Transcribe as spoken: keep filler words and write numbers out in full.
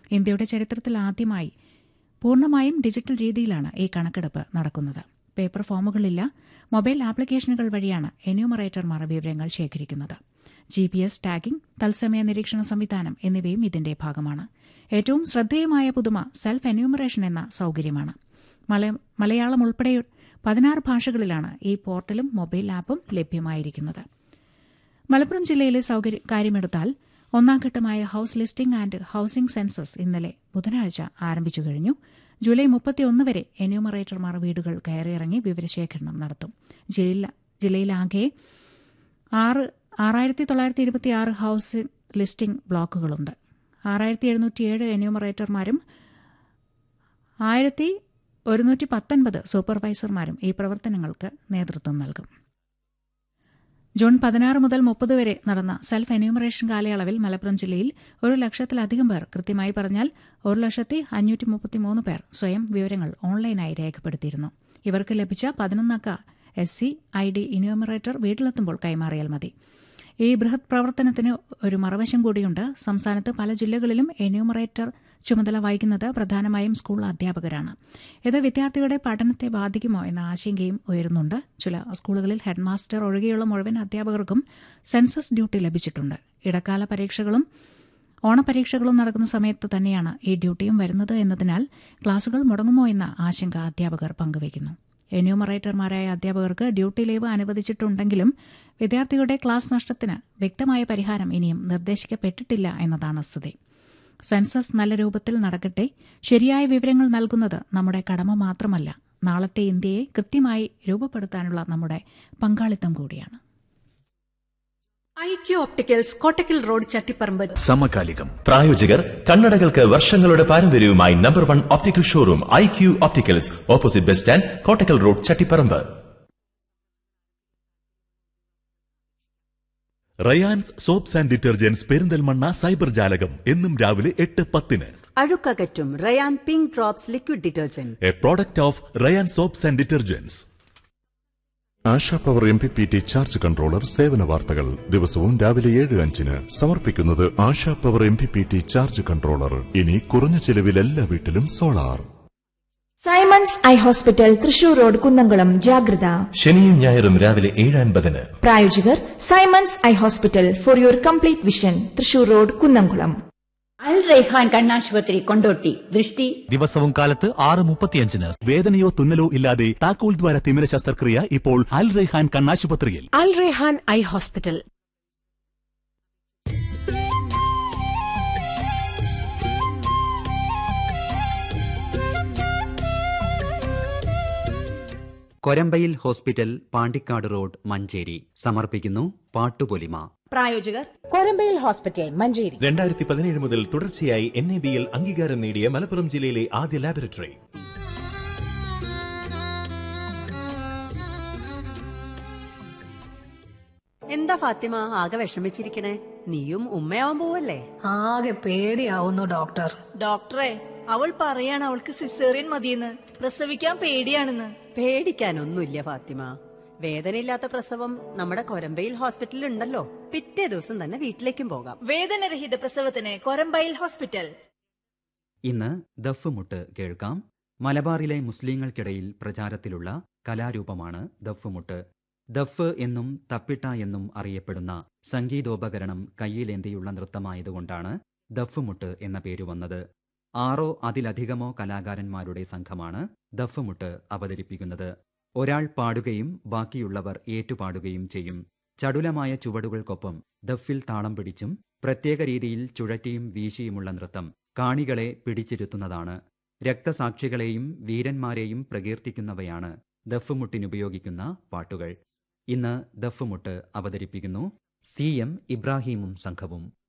ഇന്ത്യയുടെ ചരിത്രത്തിൽ ആദ്യമായി പൂർണ്ണമായും ഡിജിറ്റൽ രീതിയിലാണ് ഈ കണക്കെടുപ്പ് നടക്കുന്നത്. പേപ്പർ ഫോമുകളില്ല, മൊബൈൽ ആപ്ലിക്കേഷനുകൾ വഴിയാണ് എന്യൂമറേറ്റർമാർ വിവരങ്ങൾ ശേഖരിക്കുന്നത്. ജി പി എസ് ടാഗിംഗ്, തത്സമയ നിരീക്ഷണ സംവിധാനം എന്നിവയും ഇതിന്റെ ഭാഗമാണ്. ഏറ്റവും ശ്രദ്ധേയമായ പുതുമ സെൽഫ് എന്യൂമറേഷൻ എന്ന സൌകര്യമാണ്. മലയാളം ഉൾപ്പെടെ പതിനാറ് ഭാഷകളിലാണ് ഈ പോർട്ടലും മൊബൈൽ ആപ്പും ലഭ്യമായിരിക്കുന്നത്. മലപ്പുറം ജില്ലയിലെ സൌകര്യ കാര്യമെടുത്താൽ ഒന്നാം ഘട്ടമായ house listing and housing census ഇന്നലെ ബുധനാഴ്ച ആരംഭിച്ചു കഴിഞ്ഞു. ജൂലൈ മുപ്പത്തിയൊന്ന് വരെ എന്യൂമറേറ്റർമാർ വീടുകൾ കയറിയിറങ്ങി വിവരശേഖരണം നടത്തും. ജില്ലയിലാകെ ആറ് ആറായിരത്തി തൊള്ളായിരത്തി ഇരുപത്തിയാറ് ഹൌസ് ലിസ്റ്റിംഗ് ബ്ലോക്കുകളുണ്ട്. ആറായിരത്തി എഴുന്നൂറ്റിയേഴ് എന്യൂമറേറ്റർമാരും ആയിരത്തി ഒരുന്നൂറ്റി പത്തൊൻപത് സൂപ്പർവൈസർമാരും ഈ പ്രവർത്തനങ്ങൾക്ക് നേതൃത്വം നൽകും. ജൂൺ പതിനാറ് മുതൽ മുപ്പത് വരെ നടന്ന സെൽഫ് എന്യൂമറേഷൻ കാലയളവിൽ മലപ്പുറം ജില്ലയിൽ ഒരു ലക്ഷത്തിലധികം പേർ, കൃത്യമായി പറഞ്ഞാൽ ഒരു ലക്ഷത്തി അഞ്ഞൂറ്റി മുപ്പത്തിമൂന്ന് പേർ സ്വയം വിവരങ്ങൾ ഓൺലൈനായി രേഖപ്പെടുത്തിയിരുന്നു. ഇവർക്ക് ലഭിച്ച പതിനൊന്നക്ക S C I D enumerator വീട്ടിലെത്തുമ്പോൾ കൈമാറിയാൽ മതി. ഈ ബൃഹത് പ്രവർത്തനത്തിന് ഒരു മറുവശം കൂടിയുണ്ട്. സംസ്ഥാനത്ത് പല ജില്ലകളിലും എന്യൂമറേറ്റർ ചുമതല വഹിക്കുന്നത് പ്രധാനമായും സ്കൂൾ അധ്യാപകരാണ്. ഇത് വിദ്യാർത്ഥികളുടെ പഠനത്തെ ബാധിക്കുമോ എന്ന ആശങ്കയും ഉയരുന്നുണ്ട്. ചില സ്കൂളുകളിൽ ഹെഡ്മാസ്റ്റർ ഒഴികെയുള്ള മുഴുവൻ അധ്യാപകർക്കും സെൻസസ് ഡ്യൂട്ടി ലഭിച്ചിട്ടുണ്ട്. ഇടക്കാല പരീക്ഷകളും ഓണപരീക്ഷകളും നടക്കുന്ന സമയത്ത് തന്നെയാണ് ഈ ഡ്യൂട്ടിയും വരുന്നത് എന്നതിനാൽ ക്ലാസുകൾ മുടങ്ങുമോ എന്ന ആശങ്ക അധ്യാപകർ പങ്കുവയ്ക്കുന്നു. എന്യൂമറേറ്റർമാരായ അധ്യാപകർക്ക് ഡ്യൂട്ടി ലീവ് അനുവദിച്ചിട്ടുണ്ടെങ്കിലും വിദ്യാർത്ഥികളുടെ ക്ലാസ് നഷ്ടത്തിന് വ്യക്തമായ പരിഹാരം ഇനിയും നിർദ്ദേശിക്കപ്പെട്ടിട്ടില്ല എന്നതാണ് സ്ഥിതി. സെൻസസ് നല്ല രൂപത്തിൽ നടക്കട്ടെ. ശരിയായ വിവരങ്ങൾ നൽകുന്നത് നമ്മുടെ കടമ മാത്രമല്ല, നാളത്തെ ഇന്ത്യയെ കൃത്യമായി രൂപപ്പെടുത്താനുള്ള നമ്മുടെ പങ്കാളിത്തം കൂടിയാണ്. IQ opticals, Kottakkal road, Chattiparamba. സമകാലികം. പ്രായോജകർ കണ്ണടകൾക്ക് വർഷങ്ങളുടെ പാരമ്പര്യവുമായി number one optical showroom IQ opticals, opposite bus stand, Kottakkal road, Chattiparamba. Rayan's soaps and detergents Perinthalmanna cyber ജാലകം എന്നും രാവിലെ എട്ട് പത്തിന്. അഴുക്കകറ്റും Ryan pink drops liquid detergent, A product of Ryan soaps and detergents. ASHA power M P P T charge controller സേവന വാർത്തകൾ ദിവസവും രാവിലെ ഏഴ് അഞ്ചിന് സമർപ്പിക്കുന്നത് ASHA power M P P T charge controller. ഇനി കുറഞ്ഞ ചെലവിൽ എല്ലാ വീട്ടിലും solar. Symons eye hospital, Thrissur road, Kunnamkulam. ജാഗ്രത. ശനിയും ഞായറും രാവിലെ ഏഴ് അൻപതിന്. പ്രായോജകർ Symons eye hospital, for your complete vision, Thrissur road, Kunnamkulam. അൽ റൈഹാൻ കണ്ണാശുപത്രി, കൊണ്ടോട്ടി. ദൃഷ്ടി ദിവസവും കാലത്ത് ആറ് മുപ്പത്തിയഞ്ചിന്. വേദനയോ തുന്നലോ ഇല്ലാതെ താക്കോൽ ദ്വാര തിമിര ശസ്ത്രക്രിയ ഇപ്പോൾ അൽ റൈഹാൻ കണ്ണാശുപത്രിയിൽ. അൽ Raihan eye hospital. Korambayil hospital, Pandikkad road, Manjeri സമർപ്പിക്കുന്നു പാട്ടുപൊലിമ. പ്രായോജകർ കൊരമ്പയിൽ ഹോസ്പിറ്റൽ, മഞ്ചേരി. രണ്ടായിരത്തി പതിനേഴ് മുതൽ തുടർച്ചയായി എൻ എ ബിയിൽ അംഗീകാരം നേടിയ മലപ്പുറം ജില്ലയിലെ ആദ്യ ലാബറട്ടറി. എന്താ ഫാത്തിമ ആകെ വിഷമിച്ചിരിക്കണേ? നീയും ഉമ്മയാവാൻ പോവല്ലേ? ആകെ പേടിയാവുന്നു ഡോക്ടർ. ഡോക്ടറെ, അവൾ പറയാണ് അവൾക്ക് സിസേറിയൻ മതിയെന്ന്, പ്രസവിക്കാൻ പേടിയാണെന്ന്. പേടിക്കാനൊന്നുമില്ല ഫാത്തിമ. വേദനയില്ലാത്ത പ്രസവം നമ്മുടെ കൊരമ്പയിൽ ഹോസ്പിറ്റലിൽ ഉണ്ടല്ലോ. പിറ്റേ ദിവസം തന്നെ വീട്ടിലേക്കും പോകാം. വേദനരഹിത പ്രസവത്തിന് കൊരമ്പയിൽ ഹോസ്പിറ്റൽ. ഇന്ന് ദഫ്മുട്ട് കേൾക്കാം. മലബാറിലെ മുസ്ലിങ്ങൾക്കിടയിൽ പ്രചാരത്തിലുള്ള കലാരൂപമാണ് ദഫ്മുട്ട്. ദഫ് എന്നും തപ്പിട്ട എന്നും അറിയപ്പെടുന്ന സംഗീതോപകരണം കയ്യിലേന്തിയുള്ള നൃത്തമായതുകൊണ്ടാണ് ദഫ്മുട്ട് എന്ന പേരു വന്നത്. ആറോ അതിലധികമോ കലാകാരന്മാരുടെ സംഘമാണ് ദഫ്മുട്ട് അവതരിപ്പിക്കുന്നത്. ഒരാൾ പാടുകയും ബാക്കിയുള്ളവർ ഏറ്റുപാടുകയും ചെയ്യും. ചടുലമായ ചുവടുകൾക്കൊപ്പം ദഫിൽ താളം പിടിച്ചും പ്രത്യേക രീതിയിൽ ചുഴറ്റിയും വീശിയുമുള്ള നൃത്തം കാണികളെ പിടിച്ചിരുത്തുന്നതാണ്. രക്തസാക്ഷികളെയും വീരന്മാരെയും പ്രകീർത്തിക്കുന്നവയാണ് ദഫ്മുട്ടിനുപയോഗിക്കുന്ന പാട്ടുകൾ. ഇന്ന് ദഫ്മുട്ട് അവതരിപ്പിക്കുന്നു സി എം ഇബ്രാഹിമും സംഘവും.